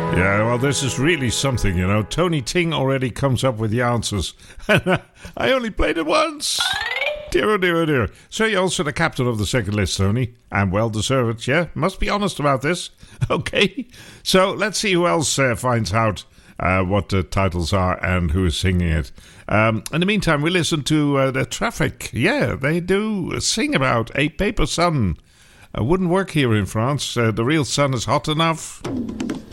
Yeah, well, this is really something, you know. Tony Ting already comes up with the answers. I only played it once. Dear, oh dear, oh dear. So you're also the captain of the second list, Tony. And well deserved, yeah? Must be honest about this. Okay. So let's see who else finds out what the titles are and who is singing it. In the meantime, we listen to the Traffic. Yeah, they do sing about a paper sun. Wouldn't work here in France. The real sun is hot enough.